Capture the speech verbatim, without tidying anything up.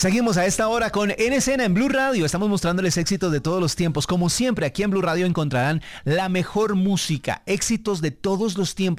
Seguimos a esta hora con En Escena en Blue Radio. Estamos mostrándoles éxitos de todos los tiempos. Como siempre, aquí en Blue Radio encontrarán la mejor música, éxitos de todos los tiempos.